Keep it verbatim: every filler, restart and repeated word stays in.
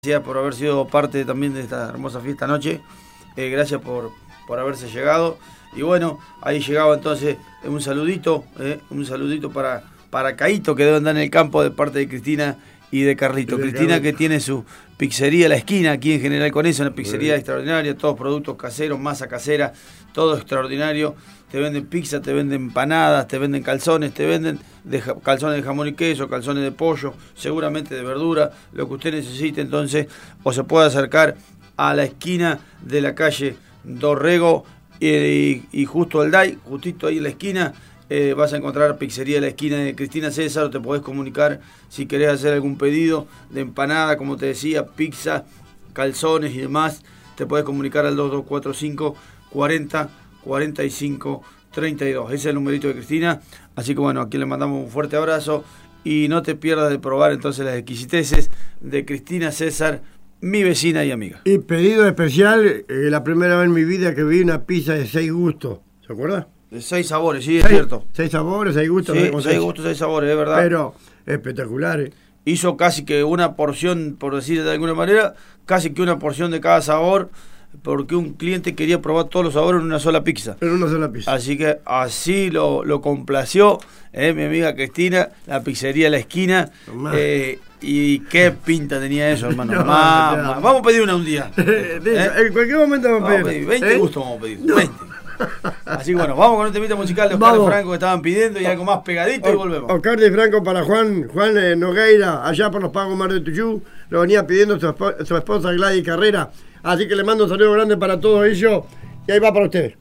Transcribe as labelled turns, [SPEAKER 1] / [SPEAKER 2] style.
[SPEAKER 1] Gracias por haber sido parte también de esta hermosa fiesta anoche. Eh, gracias por, por haberse llegado. Y bueno, ahí llegaba entonces un saludito, eh, un saludito para, para Caíto, que debe andar en el campo, de parte de Cristina y de Carlito. De Cristina, Carlito, que tiene su pizzería La Esquina aquí en General Conesa, una pizzería extraordinaria, todos productos caseros, masa casera, todo extraordinario. Te venden pizza, te venden empanadas, te venden calzones, te venden de ja, calzones de jamón y queso, calzones de pollo, seguramente de verdura, lo que usted necesite. Entonces, o se puede acercar a la esquina de la calle Dorrego y, y justo al D A I, justito ahí en la esquina, eh, vas a encontrar pizzería de La Esquina de Cristina César, o te podés comunicar si querés hacer algún pedido de empanada, como te decía, pizza, calzones y demás. Te podés comunicar al dos dos cuatro cinco, cuarenta, cuarenta y cinco, treinta y dos. Ese es el numerito de Cristina. Así que bueno, aquí le mandamos un fuerte abrazo y no te pierdas de probar entonces las exquisiteces de Cristina César, mi vecina y amiga.
[SPEAKER 2] Y pedido especial, eh, la primera vez en mi vida que vi una pizza de seis gustos, ¿se acuerda?
[SPEAKER 1] De seis sabores, sí, es
[SPEAKER 2] seis,
[SPEAKER 1] cierto.
[SPEAKER 2] Seis sabores, seis gustos.
[SPEAKER 1] Sí, seis gustos, seis sabores, es verdad.
[SPEAKER 2] Pero espectaculares.
[SPEAKER 1] Hizo casi que una porción, por decir de alguna manera, casi que una porción de cada sabor, porque un cliente quería probar todos los sabores en una sola pizza.
[SPEAKER 2] En una sola pizza.
[SPEAKER 1] Así que así lo, lo complació eh, mi amiga Cristina, la pizzería La Esquina. Eh, y qué pinta tenía eso, hermano. No, Mamá, no. Vamos a pedir una un día.
[SPEAKER 2] ¿Eh? En cualquier momento vamos a pedir.
[SPEAKER 1] Vamos a pedir veinte ¿Eh? Gustos vamos a pedir. No. veinte. Así que bueno, vamos con un temita musical de Oscar de Franco que estaban pidiendo y algo más pegadito o, y volvemos.
[SPEAKER 2] Oscar de Franco para Juan Juan eh, Nogueira, allá por los Pagos Mar de Tuyú. Lo venía pidiendo su, esp su esposa Gladys Carrera. Así que le mando un saludo grande para todos ellos. Y ahí va para ustedes.